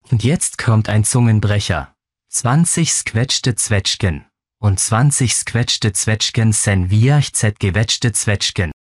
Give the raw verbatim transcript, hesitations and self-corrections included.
Und jetzt kommt ein Zungenbrecher. zwanzig squetschte Zwetschgen. Und zwanzig squetschte Zwetschgen sen viach zet gewetschte Zwetschgen.